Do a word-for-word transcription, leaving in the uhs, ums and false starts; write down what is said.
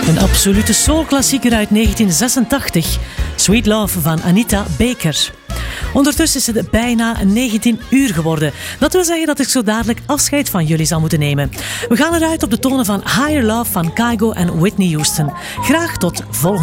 Een absolute soulklassieker uit negentien zesentachtig. Sweet Love van Anita Baker. Ondertussen is het bijna negentien uur geworden. Dat wil zeggen dat ik zo dadelijk afscheid van jullie zal moeten nemen. We gaan eruit op de tonen van Higher Love van Kygo en Whitney Houston. Graag tot volgende